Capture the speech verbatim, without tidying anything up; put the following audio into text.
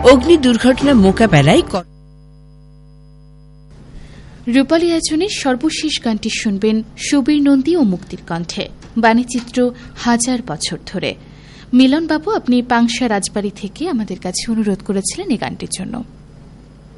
অগ্নি দুর্ঘটনা মোকাবেলায়। রূপালী আয়োজনের সর্বশেষ গানটি শুনবেন সুবীর নন্দী ও মুক্তির কণ্ঠে, বাণীচিত্র হাজার বছর ধরে। মিলন বাবু আপনি পাংশা রাজবাড়ী থেকে আমাদের কাছে অনুরোধ করেছিলেন এই গানটির জন্য।